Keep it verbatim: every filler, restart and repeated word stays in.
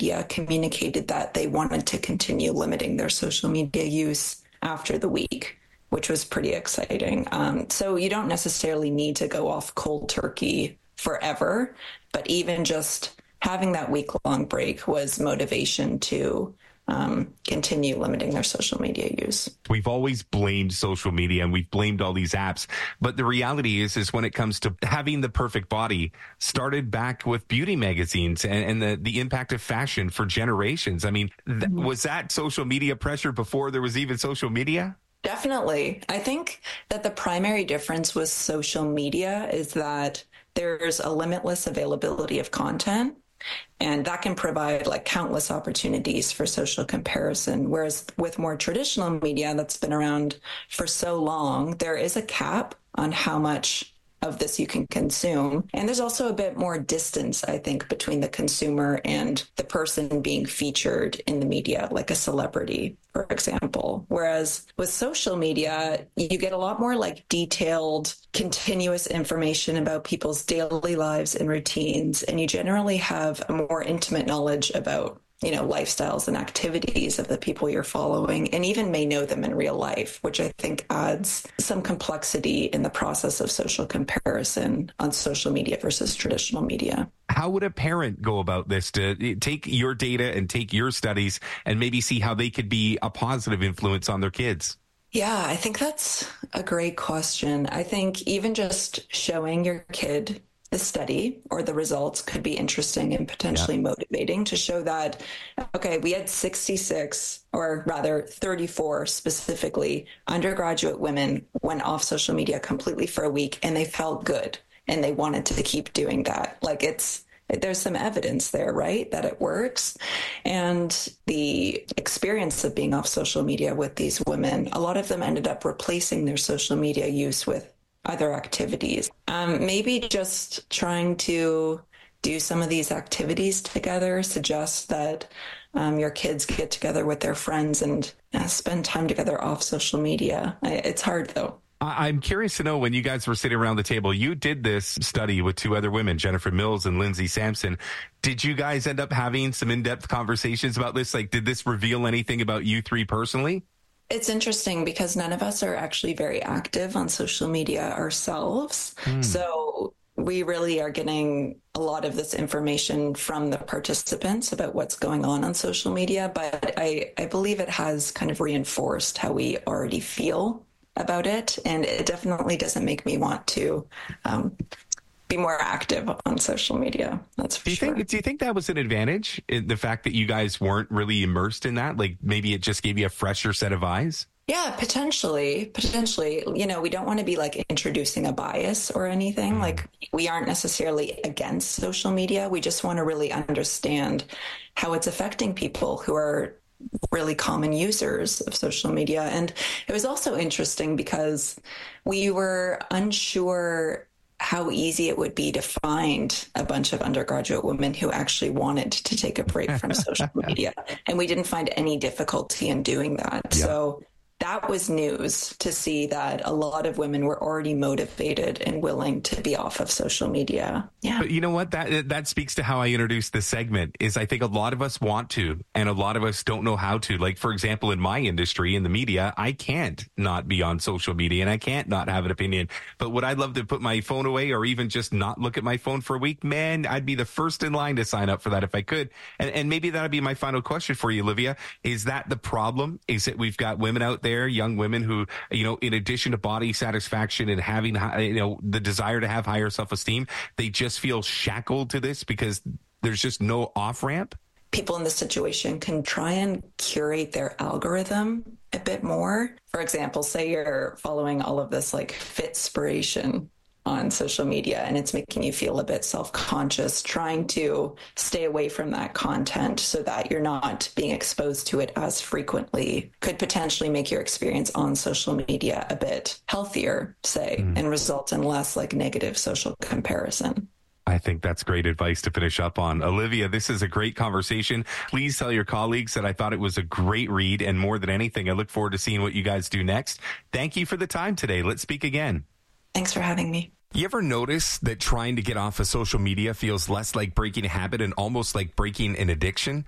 media communicated that they wanted to continue limiting their social media use after the week, which was pretty exciting. Um, so you don't necessarily need to go off cold turkey forever, but even just having that week-long break was motivation to um, continue limiting their social media use. We've always blamed social media and we've blamed all these apps. But the reality is, is when it comes to having the perfect body, started back with beauty magazines and, and the, the impact of fashion for generations. I mean, th- mm-hmm. was that social media pressure before there was even social media? Definitely. I think that the primary difference with social media is that there's a limitless availability of content. And that can provide like countless opportunities for social comparison. Whereas with more traditional media that's been around for so long, there is a cap on how much of this you can consume. And there's also a bit more distance, I think, between the consumer and the person being featured in the media, like a celebrity, for example. Whereas with social media, you get a lot more like detailed, continuous information about people's daily lives and routines. And you generally have a more intimate knowledge about, you know, lifestyles and activities of the people you're following, and even may know them in real life, which I think adds some complexity in the process of social comparison on social media versus traditional media. How would a parent go about this to take your data and take your studies and maybe see how they could be a positive influence on their kids? Yeah, I think that's a great question. I think even just showing your kid the study or the results could be interesting and potentially yeah. motivating to show that, okay, we had sixty-six or rather thirty-four specifically undergraduate women went off social media completely for a week and they felt good and they wanted to keep doing that. Like it's, there's some evidence there, right, that it works. And the experience of being off social media with these women, a lot of them ended up replacing their social media use with other activities. Um, maybe just trying to do some of these activities together, suggest that um, your kids get together with their friends and uh, spend time together off social media. It's hard, though. I'm curious to know, when you guys were sitting around the table, you did this study with two other women, Jennifer Mills and Lindsay Sampson. Did you guys end up having some in-depth conversations about this? Like, did this reveal anything about you three personally? It's interesting because none of us are actually very active on social media ourselves. Mm. So we really are getting a lot of this information from the participants about what's going on on social media. But I, I believe it has kind of reinforced how we already feel about it. And it definitely doesn't make me want to um, be more active on social media. That's for do you sure. Think, do you think that was an advantage, the fact that you guys weren't really immersed in that? Like maybe it just gave you a fresher set of eyes? Yeah, potentially. Potentially. You know, we don't want to be like introducing a bias or anything. Mm. Like we aren't necessarily against social media. We just want to really understand how it's affecting people who are really common users of social media. And it was also interesting because we were unsure how easy it would be to find a bunch of undergraduate women who actually wanted to take a break from social media. And we didn't find any difficulty in doing that. Yeah. So that was news to see that a lot of women were already motivated and willing to be off of social media. Yeah. But you know what? That that speaks to how I introduced this segment is I think a lot of us want to, and a lot of us don't know how to. Like, for example, in my industry, in the media, I can't not be on social media and I can't not have an opinion. But would I love to put my phone away or even just not look at my phone for a week? Man, I'd be the first in line to sign up for that if I could. And, and maybe that'd be my final question for you, Olivia. Is that the problem? Is that we've got women out there, young women who, you know, in addition to body satisfaction and having, you know, the desire to have higher self-esteem, they just feel shackled to this because there's just no off-ramp? People in this situation can try and curate their algorithm a bit more. For example, say you're following all of this like Fitspiration on social media and it's making you feel a bit self-conscious, trying to stay away from that content so that you're not being exposed to it as frequently could potentially make your experience on social media a bit healthier, say, mm. and result in less like negative social comparison. I think that's great advice to finish up on. Olivia, this is a great conversation. Please tell your colleagues that I thought it was a great read, and more than anything, I look forward to seeing what you guys do next. Thank you for the time today. Let's speak again. Thanks for having me. You ever notice that trying to get off of social media feels less like breaking a habit and almost like breaking an addiction?